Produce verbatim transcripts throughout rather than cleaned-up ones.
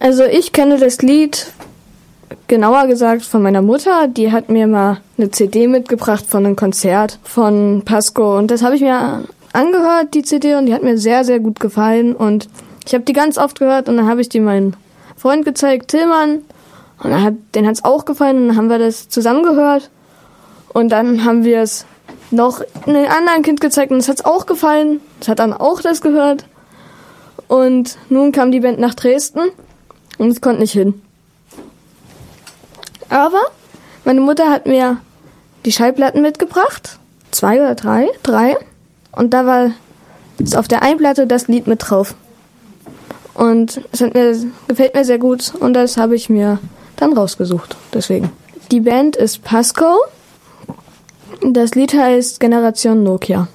Also ich kenne das Lied, genauer gesagt von meiner Mutter. Die hat mir mal eine C D mitgebracht von einem Konzert von Pasco. Und das habe ich mir angehört, die C D, und die hat mir sehr, sehr gut gefallen. Und ich habe die ganz oft gehört und dann habe ich die meinem Freund gezeigt, Tillmann. Und er hat, den hat's auch gefallen und dann haben wir das zusammen gehört. Und dann haben wir es noch einem anderen Kind gezeigt und es hat's auch gefallen. Es hat dann auch das gehört. Und nun kam die Band nach Dresden und es konnte nicht hin. Aber meine Mutter hat mir die Schallplatten mitgebracht. Zwei oder drei? Drei. Und da war ist auf der einen Platte das Lied mit drauf. Und es hat mir, gefällt mir sehr gut und das habe ich mir dann rausgesucht. Deswegen. Die Band ist Pasco. Das Lied heißt Generation Nokia.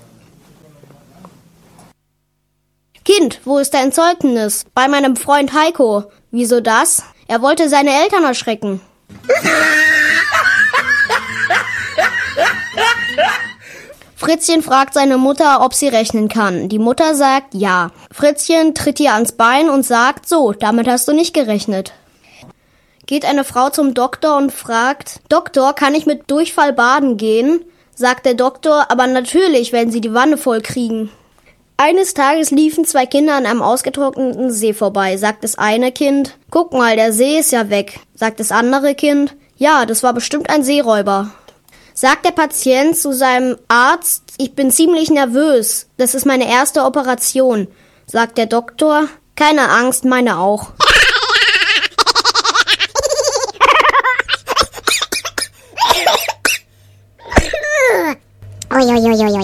Kind, wo ist dein Zeugnis? Bei meinem Freund Heiko. Wieso das? Er wollte seine Eltern erschrecken. Fritzchen fragt seine Mutter, ob sie rechnen kann. Die Mutter sagt ja. Fritzchen tritt ihr ans Bein und sagt, so, damit hast du nicht gerechnet. Geht eine Frau zum Doktor und fragt, Doktor, kann ich mit Durchfall baden gehen? Sagt der Doktor, aber natürlich, wenn sie die Wanne voll kriegen. Eines Tages liefen zwei Kinder an einem ausgetrockneten See vorbei. Sagt das eine Kind, guck mal, der See ist ja weg. Sagt das andere Kind, ja, das war bestimmt ein Seeräuber. Sagt der Patient zu seinem Arzt, ich bin ziemlich nervös, das ist meine erste Operation. Sagt der Doktor, keine Angst, meine auch. Uiuiuiui.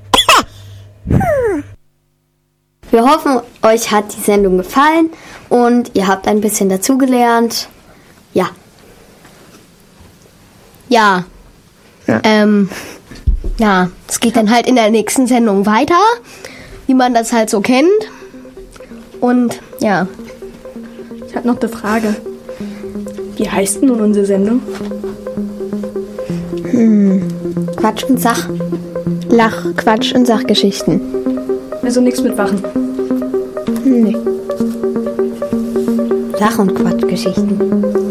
Wir hoffen, euch hat die Sendung gefallen und ihr habt ein bisschen dazugelernt. Ja. Ja. Ja. Ähm, ja, es geht dann halt in der nächsten Sendung weiter, wie man das halt so kennt. Und ja. Ich habe noch eine Frage. Wie heißt nun unsere Sendung? Hm. Quatsch und Sach. Lach, Quatsch und Sachgeschichten. Also nichts mit Wachen. Nee. Sach- und Quatschgeschichten.